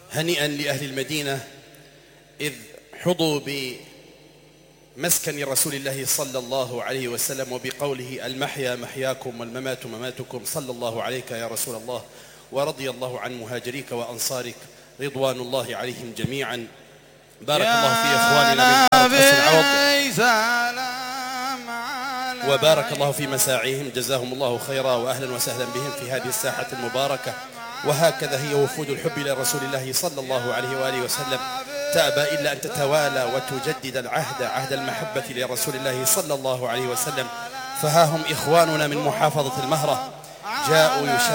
هنيئا لأهل المدينة إذ حظوا بمسكن رسول الله صلى الله عليه وسلم وبقوله المحيا محياكم والممات مماتكم صلى الله عليك يا رسول الله، ورضي الله عن مهاجريك وأنصارك رضوان الله عليهم جميعا. بارك الله في إخواننا من حسن عوض، وبارك الله في مساعيهم، جزاهم الله خيرا وأهلا وسهلا بهم في هذه الساحة المباركة. وهكذا هي وفود الحب إلى رسول الله صلى الله عليه وآله وسلم تأبى إلا أن تتوالى وتجدد العهد، عهد المحبة لرسول الله صلى الله عليه وسلم. فها هم إخواننا من محافظة المهرة جاءوا